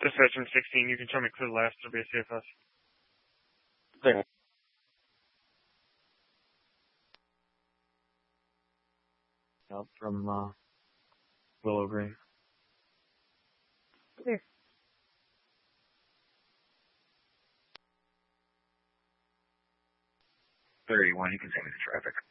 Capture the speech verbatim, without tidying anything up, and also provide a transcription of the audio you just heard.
Dispatch from sixteen, you can tell me clear last to be a C F S. There. Out from uh, Willow Green. Clear. thirty-one, you can send me the traffic.